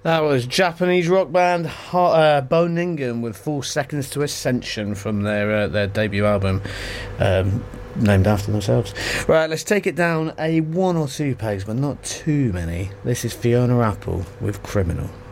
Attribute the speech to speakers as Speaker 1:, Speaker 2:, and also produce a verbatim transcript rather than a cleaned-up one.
Speaker 1: That was Japanese rock band uh, Boningen with Four Seconds to Ascension from their uh, their debut album, um, named after themselves. Right, let's take it down a one or two pegs, but not too many. This is Fiona Apple with Criminal.